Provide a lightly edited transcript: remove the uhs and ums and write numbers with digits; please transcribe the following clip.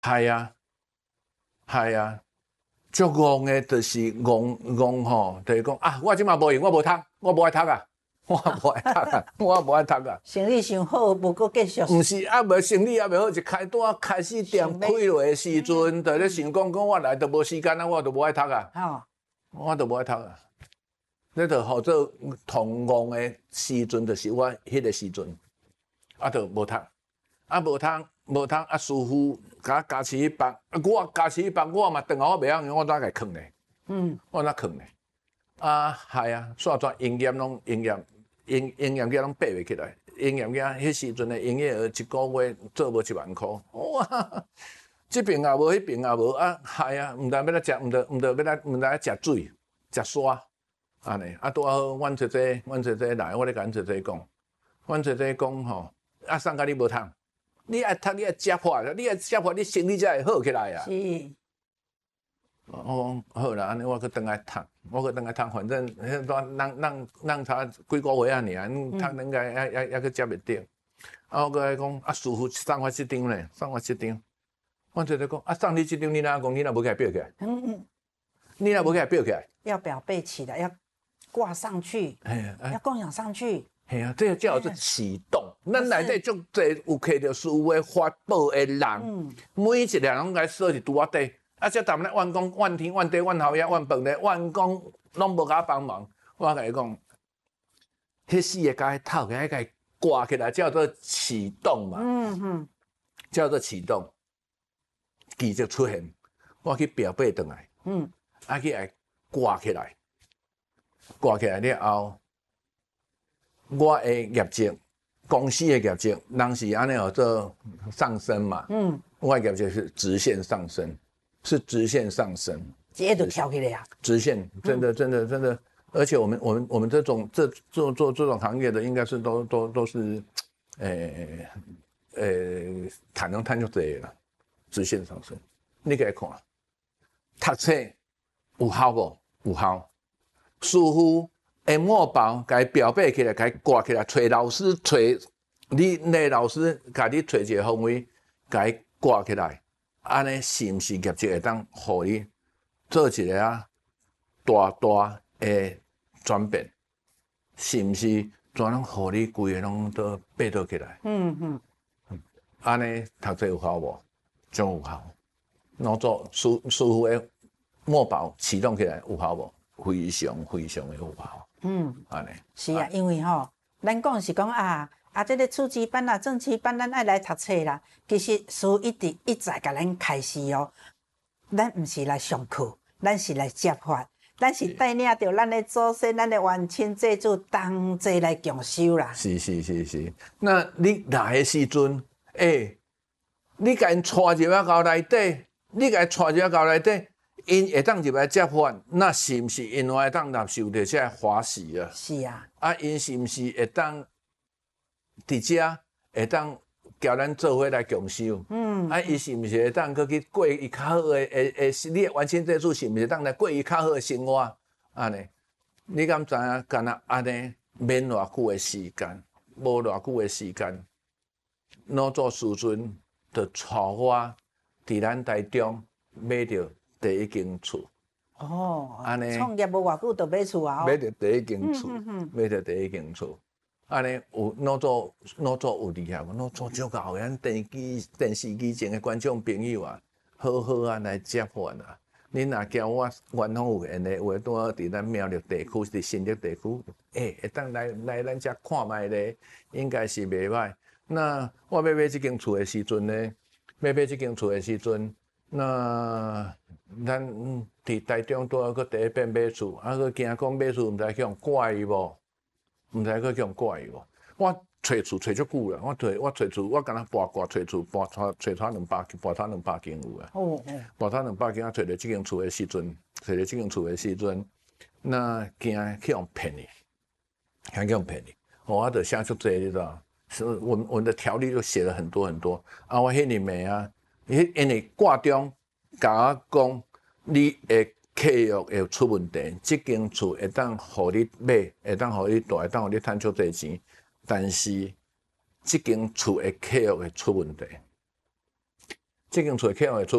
系啊，系啊，足戆诶，就是戆吼，就是讲啊，我即马无用，我无读，我无爱读啊，我无爱读啊，我无爱读啊。 生意上好，无搁继续。 毋是啊，无生理啊，袂好，一开单开始店开落诶时阵，就咧想讲，我来都无时间啊，我都无爱读啊， 吼， 我都无爱读啊。你著号做同戆诶时阵，就是我迄个时阵，啊，就无读，啊，无读啊，师傅甲我加持一百，啊，我加持一百，我嘛顿下我袂晓，我哪会囥咧？我哪囥咧？啊，系啊，煞全营业拢营业额拢爬袂起来，营业额迄时阵诶营业额一个月做无10000块，哇！即边也无，迄边也无，啊，系啊，毋知要来食，毋知食水、食沙，安尼，啊，拄好，阮姐姐来，我咧甲阮姐姐讲，阮姐姐讲吼，啊，送甲你无通，你爱读，你爱食破，你爱食破，你身体才会好起来啊。 是。 我讲好啦，安尼我去倒来读，反正迄段人差几个月啊尔，读应该还去接袂着。啊，我佮伊讲，啊，师傅送我这张咧，送我这张。我就咧讲，啊，送你这张，你哪讲？你哪无起来裱起来？你哪无起来裱起来？ 要裱背起来，要挂上去，要供养上去。 系啊，这个叫做启动。咱内底足侪有摕着师傅诶法宝诶人，每一个人拢该锁伫拄仔底。啊！遮谈咧怨讲怨天怨地怨后爷怨饭咧，怨讲拢无甲我帮忙。我甲伊讲，迄四个甲伊头甲伊甲伊挂起来，叫做启动嘛。叫做启动，奇迹出现。我去表背转来，啊去来挂起来，挂起来了后，我诶业绩，公司诶业绩，人是安尼哦做上升嘛。我诶业绩是直线上升。是直线上升， 直接就跳起来啊！ 直线，真的，而且我们这种做这种行业的，应该是都是，赚能赚就多啦，直线上升。你给看，读册有效无？有效。师傅诶墨宝，甲伊裱背起来，甲伊挂起来，找老师，找你那老师，甲你找一个方位，甲伊挂起来。安尼是毋是业绩会当互你做一个大诶转变？是毋是全拢互你规个拢都爬倒起来？安尼读册有效无？真有效。然后做师傅诶墨宝启动起来有效无？非常诶有效。安尼是啊，因为吼，咱讲是讲啊。这个初级班啦、正期班，咱爱来读册啦。其实师父一再甲咱开示哦，咱毋是来上课，咱是来接法，咱是带领着咱的祖先、咱的冤亲债主同齐来共修啦。 是。那你来的时阵，你甲因带入到内底，因会当入来接法，那是毋是因会当接受着这欢喜啊？ 是啊。 啊，因是毋是会当？伫遮会当交咱做伙来共修，啊，伊是毋是会当去过伊较好诶？你完全这次是毋是当来过伊较好诶生活？安尼，你敢知影？干那安尼免偌久诶时间，无偌久诶时间，老祖师尊就带我伫咱台中买着第一间厝。 安尼创业无偌久就买厝啊！ 买着第一间厝，买着第一间厝。安尼有老祖有厉害无？老祖足够咱电视机前的观众朋友啊，好好啊来接法啊！恁若叫我元朗有缘的，话拄好伫咱苗栗地区，伫新竹地区，会当来咱遮看卖咧，应该是袂歹。那我要买即间厝的时阵呢，那咱伫台中拄好去第一遍买厝，啊，去惊讲买厝毋知去用怪伊无？毋知去用怪伊无？我找厝找足久啦，我找厝，我敢若跋挂找厝，跋拖200间有啊。跋拖200间，我找着即间厝的时阵，那惊去用骗你，我就写足济，你知道？是我的条例就写了很多啊！我迄年暝啊，因为挂中甲我讲，你会契约会出问题，即间厝会当互你买，会当互你住，会当互你趁足济钱，但是即间厝的契约会出问题。 这间厝肯会出